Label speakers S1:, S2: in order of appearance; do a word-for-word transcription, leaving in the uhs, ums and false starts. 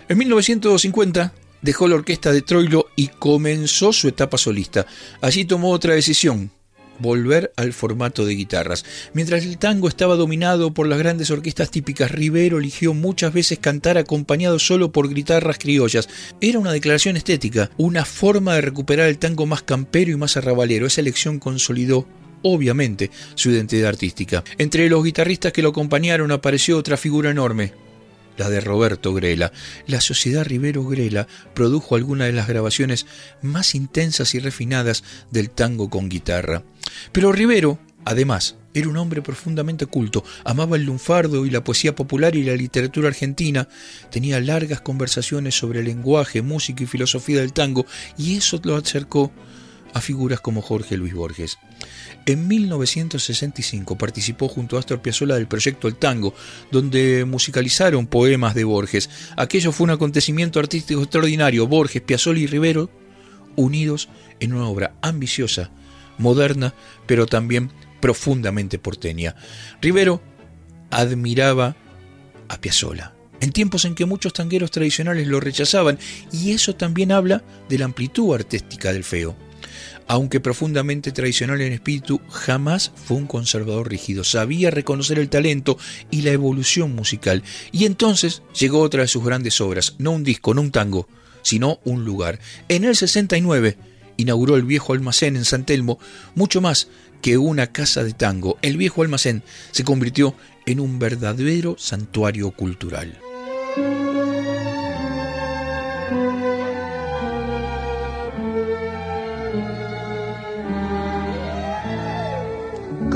S1: En mil novecientos cincuenta dejó la orquesta de Troilo y comenzó su etapa solista. Allí tomó otra decisión: volver al formato de guitarras. Mientras el tango estaba dominado por las grandes orquestas típicas, Rivero eligió muchas veces cantar acompañado solo por guitarras criollas. Era una declaración estética, una forma de recuperar el tango más campero y más arrabalero. Esa elección consolidó, obviamente, su identidad artística. Entre los guitarristas que lo acompañaron apareció otra figura enorme, la de Roberto Grela. La Sociedad Rivero Grela produjo algunas de las grabaciones más intensas y refinadas del tango con guitarra. Pero Rivero, además, era un hombre profundamente culto, amaba el lunfardo y la poesía popular y la literatura argentina, tenía largas conversaciones sobre el lenguaje, música y filosofía del tango, y eso lo acercó a figuras como Jorge Luis Borges. En mil novecientos sesenta y cinco participó junto a Astor Piazzolla del proyecto El Tango, donde musicalizaron poemas de Borges. Aquello fue un acontecimiento artístico extraordinario. Borges, Piazzolla y Rivero unidos en una obra ambiciosa, moderna, pero también profundamente porteña. Rivero admiraba a Piazzolla en tiempos en que muchos tangueros tradicionales lo rechazaban, y eso también habla de la amplitud artística del Feo. Aunque profundamente tradicional en espíritu, jamás fue un conservador rígido. Sabía reconocer el talento y la evolución musical. Y entonces llegó otra de sus grandes obras, no un disco, no un tango, sino un lugar. En el sesenta y nueve inauguró el Viejo Almacén en San Telmo, mucho más que una casa de tango. El Viejo Almacén se convirtió en un verdadero santuario cultural.